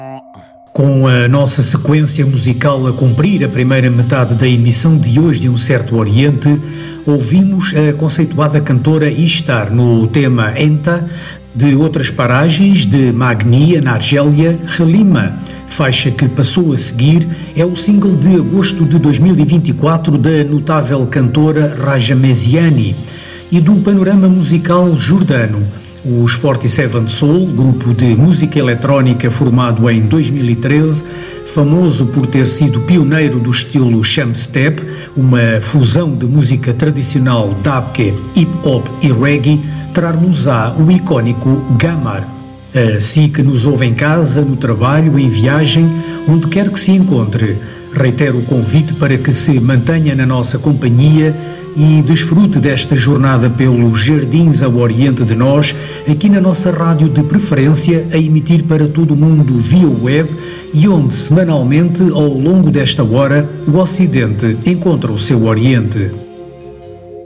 Com a nossa sequência musical a cumprir a primeira metade da emissão de hoje de Um Certo Oriente, ouvimos a conceituada cantora Ishtar no tema Enta, de Outras Paragens, de Magnia, na Argélia, Relima. Faixa que passou a seguir é o single de agosto de 2024 da notável cantora Raja Meziani e do panorama musical jordano. Os 47 Soul, grupo de música eletrónica formado em 2013, famoso por ter sido pioneiro do estilo Sham-Step, uma fusão de música tradicional dabke, hip-hop e reggae, trar-nos-á o icónico Gamar. Assim que nos ouve em casa, no trabalho, em viagem, onde quer que se encontre, reitero o convite para que se mantenha na nossa companhia e desfrute desta jornada pelos jardins ao oriente de nós, aqui na nossa rádio de preferência, a emitir para todo o mundo via web e onde, semanalmente, ao longo desta hora, o Ocidente encontra o seu Oriente.